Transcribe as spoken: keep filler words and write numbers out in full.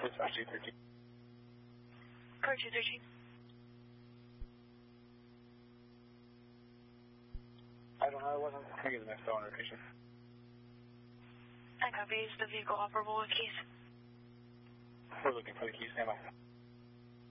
Dispatch two thirteen. Car two thirteen. I don't know, I wasn't thinking the next phone location. I copy. Is the vehicle operable with keys? We're looking for the keys, stand by.